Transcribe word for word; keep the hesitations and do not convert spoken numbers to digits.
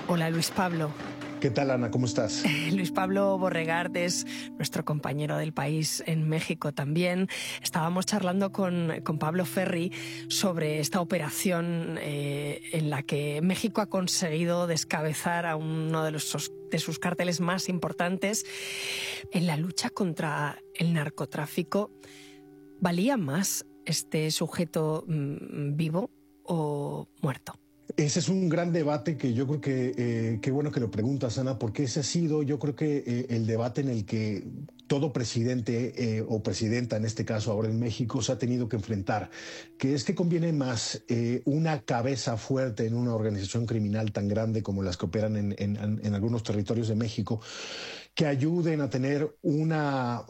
Hola, Luis Pablo. ¿Qué tal, Ana? ¿Cómo estás? Luis Pablo Borregard es nuestro compañero del País en México también. Estábamos charlando con, con Pablo Ferri sobre esta operación eh, en la que México ha conseguido descabezar a uno de, los, de sus cárteles más importantes en la lucha contra el narcotráfico. ¿Valía más este sujeto mmm, vivo o muerto? Ese es un gran debate que yo creo que, eh, qué bueno que lo preguntas, Ana, porque ese ha sido, yo creo que eh, el debate en el que todo presidente eh, o presidenta, en este caso ahora en México, se ha tenido que enfrentar, que es que conviene más eh, una cabeza fuerte en una organización criminal tan grande como las que operan en, en, en algunos territorios de México, que ayuden a tener una